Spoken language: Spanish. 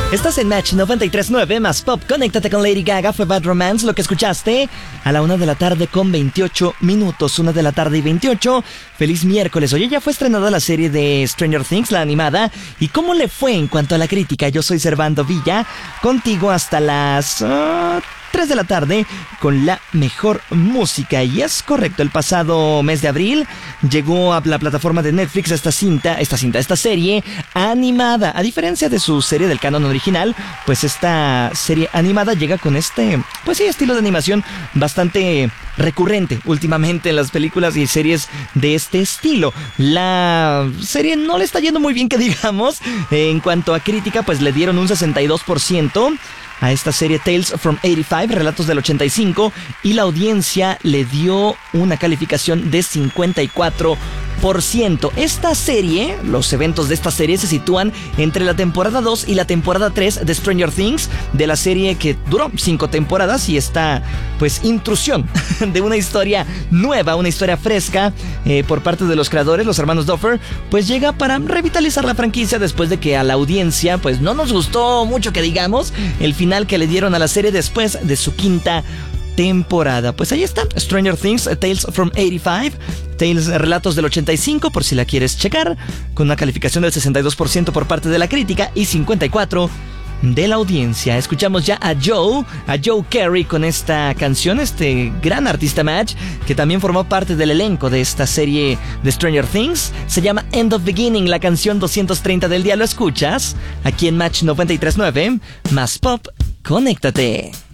Estás en Match 93.9 más Pop. Conéctate con Lady Gaga. Fue Bad Romance lo que escuchaste a la 1 de la tarde con 28 minutos. 1 de la tarde y 28. Feliz miércoles. Oye, ya fue estrenada la serie de Stranger Things, la animada. ¿Y cómo le fue en cuanto a la crítica? Yo soy Servando Villa, contigo hasta las 3 de la tarde con la mejor música. Y es correcto, el pasado mes de abril llegó a la plataforma de Netflix esta serie animada. A diferencia de su serie del canon original, pues esta serie animada llega con estilo de animación bastante recurrente últimamente en las películas y series de este estilo. La serie no le está yendo muy bien, que digamos. En cuanto a crítica, pues le dieron un 62% a esta serie Tales from 85, Relatos del 85, y la audiencia le dio una calificación de 54%. Esta serie, los eventos de esta serie se sitúan entre la temporada 2 y la temporada 3 de Stranger Things, de la serie que duró 5 temporadas, y esta, pues, intrusión de una historia nueva, una historia fresca por parte de los creadores, los hermanos Duffer, pues llega para revitalizar la franquicia después de que a la audiencia, pues, no nos gustó mucho, que digamos, el final que le dieron a la serie después de su quinta temporada. Pues ahí está, Stranger Things, Tales from 85, Tales, Relatos del 85, por si la quieres checar, con una calificación del 62% por parte de la crítica y 54% de la audiencia. Escuchamos ya a Joe Carey con esta canción, este gran artista Match, que también formó parte del elenco de esta serie de Stranger Things. Se llama End of Beginning, la canción 230 del día. Lo escuchas aquí en Match 93.9, más Pop. Conéctate.